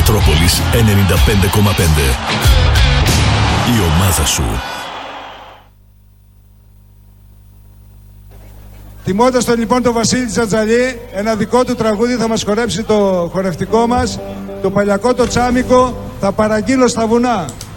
Μετρόπολης 95,5. Η ομάδα σου. Τιμώντας τον λοιπόν τον Βασίλη Τζατζαλή, ένα δικό του τραγούδι θα μας χορέψει το χορευτικό μας, το παλιακό το τσάμικο, θα παραγγείλω στα βουνά.